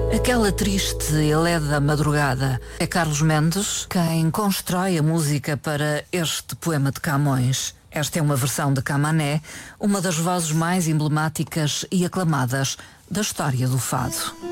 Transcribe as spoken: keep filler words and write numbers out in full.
Aquela triste Elé da Madrugada. É Carlos Mendes quem constrói a música para este poema de Camões. Esta é uma versão de Camané, uma das vozes mais emblemáticas e aclamadas da história do fado.